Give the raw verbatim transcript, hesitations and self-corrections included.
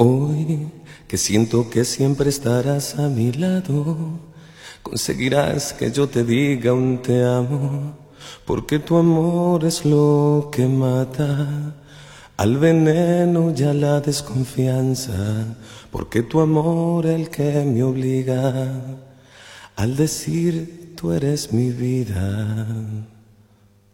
Hoy que siento que siempre estarás a mi lado, conseguirás que yo te diga un te amo, porque tu amor es lo que mata al veneno y a la desconfianza, porque tu amor el que me obliga al decir tú eres mi vida.